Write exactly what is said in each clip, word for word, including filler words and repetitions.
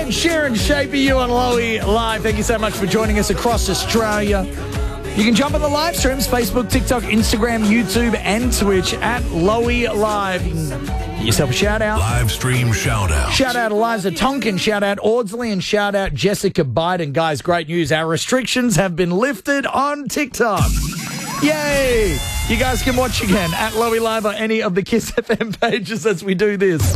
Ed Sheeran, Shape of You on Lowy Live. Thank you so much for joining us across Australia. You can jump on the live streams, Facebook, TikTok, Instagram, YouTube, and Twitch at Lowy Live. You can get yourself a shout out. Live stream shout out. Shout out Eliza Tonkin, shout out Audsley, and shout out Jessica Biden. Guys, great news. Our restrictions have been lifted on TikTok. Yay! You guys can watch again at Lowy Live on any of the Kiss F M pages as we do this.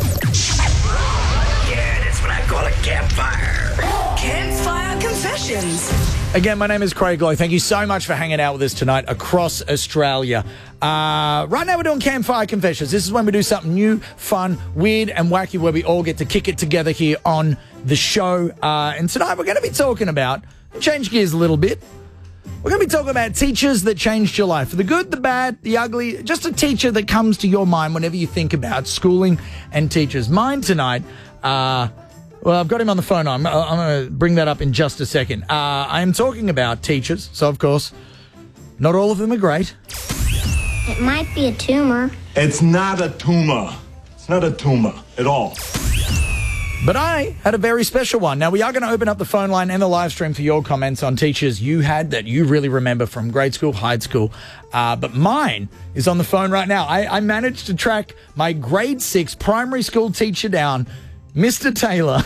Yeah, that's what I call a campfire. Campfire Confessions. Again, my name is Craig Lowe. Thank you so much for hanging out with us tonight across Australia. Uh, right now we're doing Campfire Confessions. This is when we do something new, fun, weird and wacky where we all get to kick it together here on the show. Uh, and tonight we're going to be talking about, change gears a little bit, we're going to be talking about teachers that changed your life. The good, the bad, the ugly, just a teacher that comes to your mind whenever you think about schooling and teachers. Mine tonight, uh... well, I've got him on the phone. I'm, I'm going to bring that up in just a second. Uh, I am talking about teachers, so of course, not all of them are great. It might be a tumor. It's not a tumor. It's not a tumor at all. But I had a very special one. Now, we are going to open up the phone line and the live stream for your comments on teachers you had that you really remember from grade school, high school. Uh, but mine is on the phone right now. I, I managed to track my grade six primary school teacher down, Mister Taylor.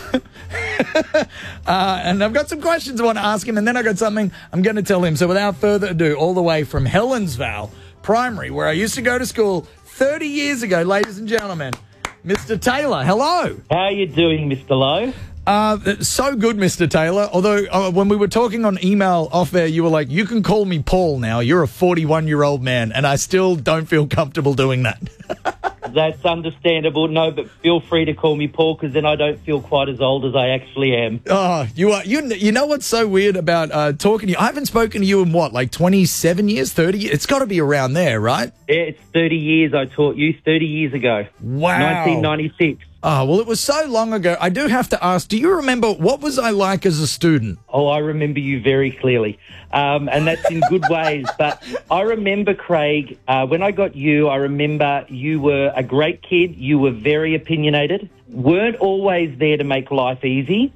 uh, and I've got some questions I want to ask him, and then I got something I'm going to tell him. So without further ado, all the way from Helensvale Primary, where I used to go to school thirty years ago, ladies and gentlemen, Mister Taylor, hello. How are you doing, Mister Lowe? Uh, so good, Mister Taylor. Although uh, when we were talking on email off there, you were like, you can call me Paul now. You're a forty-one-year-old man, and I still don't feel comfortable doing that. That's understandable. No, but feel free to call me Paul, because then I don't feel quite as old as I actually am. Oh, you are. You you know what's so weird about uh, talking to you? I haven't spoken to you in what, like twenty-seven years, thirty years? It's got to be around there, right? Yeah, it's thirty years I taught you, thirty years ago. Wow. nineteen ninety-six. Oh, well, it was so long ago. I do have to ask, do you remember, what was I like as a student? Oh, I remember you very clearly, um, and that's in good ways. But I remember, Craig, uh, when I got you, I remember you were a great kid. You were very opinionated, weren't always there to make life easy,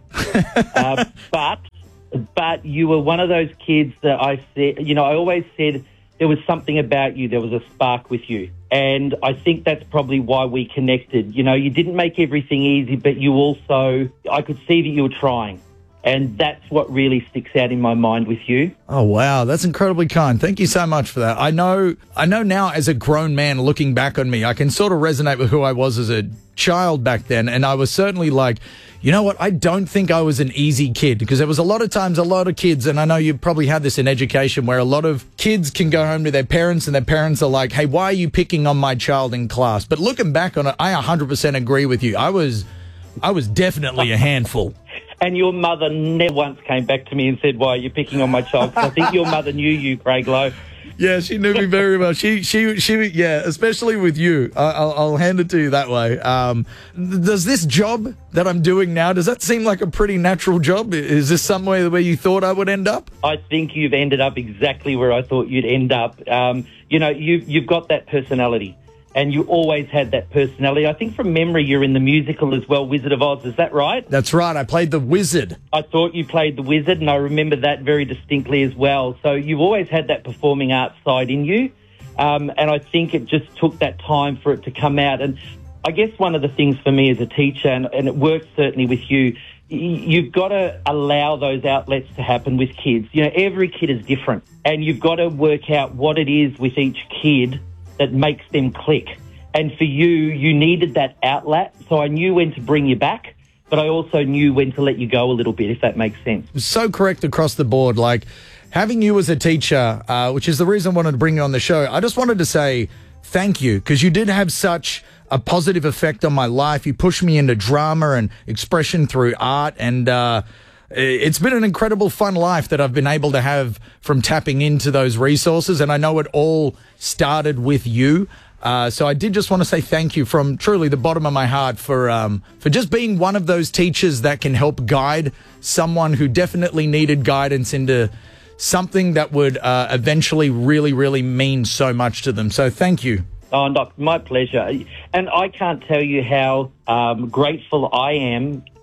uh, but but you were one of those kids that I said, you know, I always said there was something about you, there was a spark with you. And I think that's probably why we connected. You know, you didn't make everything easy, but you also, I could see that you were trying. And that's what really sticks out in my mind with you. Oh, wow. That's incredibly kind. Thank you so much for that. I know, I know now as a grown man looking back on me, I can sort of resonate with who I was as a child back then. And I was certainly like, you know what? I don't think I was an easy kid, because there was a lot of times, a lot of kids, and I know you probably had this in education, where a lot of kids can go home to their parents and their parents are like, hey, why are you picking on my child in class? But looking back on it, I one hundred percent agree with you. I was, I was definitely a handful. And your mother never once came back to me and said, why are you picking on my child? 'Cause I think your mother knew you, Craig Lowe. Yeah, she knew me very well. She, she, she. Yeah, especially with you. I, I'll, I'll hand it to you that way. Um, does this job that I'm doing now, does that seem like a pretty natural job? Is this somewhere where you thought I would end up? I think you've ended up exactly where I thought you'd end up. Um, you know, you, you've got that personality. And you always had that personality. I think from memory you're in the musical as well, Wizard of Oz. Is that right? That's right. I played the wizard. I thought you played the wizard, and I remember that very distinctly as well. So you've always had that performing arts side in you. Um, and I think it just took that time for it to come out. And I guess one of the things for me as a teacher, and, and it works certainly with you, you've got to allow those outlets to happen with kids. You know, every kid is different. And you've got to work out what it is with each kid that makes them click. And for you, you needed that outlet, so I knew when to bring you back, but I also knew when to let you go a little bit, if that makes sense. So correct across the board. Like, having you as a teacher, uh, which is the reason I wanted to bring you on the show, I just wanted to say thank you, because you did have such a positive effect on my life. You pushed me into drama and expression through art, and uh, it's been an incredible fun life that I've been able to have from tapping into those resources. And I know it all started with you. Uh, so I did just want to say thank you from truly the bottom of my heart for, um, for just being one of those teachers that can help guide someone who definitely needed guidance into something that would uh, eventually really, really mean so much to them. So thank you. Oh, Doc, my pleasure. And I can't tell you how um, grateful I am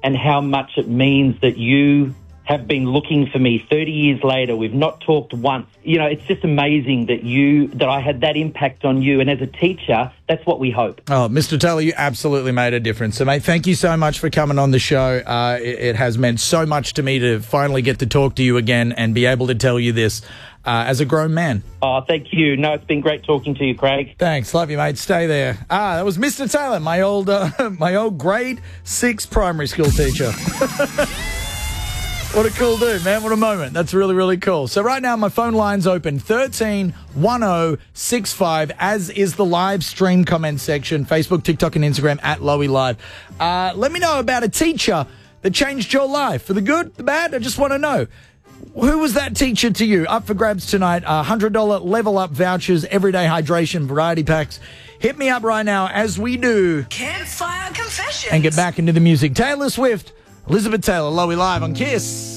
and how much it means that you have been looking for me thirty years later. We've not talked once. You know, it's just amazing that you, that I had that impact on you. And as a teacher, that's what we hope. Oh, Mister Taylor, you absolutely made a difference. So, mate, thank you so much for coming on the show. Uh, it, it has meant so much to me to finally get to talk to you again and be able to tell you this uh, as a grown man. Oh, thank you. No, it's been great talking to you, Craig. Thanks. Love you, mate. Stay there. Ah, that was Mister Taylor, my old, uh, my old grade six primary school teacher. What a cool dude, man. What a moment. That's really, really cool. So right now, my phone line's open, thirteen one oh six five, as is the live stream comment section, Facebook, TikTok, and Instagram, at Lowy Live. Uh, let me know about a teacher that changed your life. For the good, the bad, I just want to know. Who was that teacher to you? Up for grabs tonight, uh, one hundred dollars Level Up vouchers, everyday hydration, variety packs. Hit me up right now as we do. Campfire Confessions. And get back into the music. Taylor Swift, Elizabeth Taylor, Lowy Live on Kiss.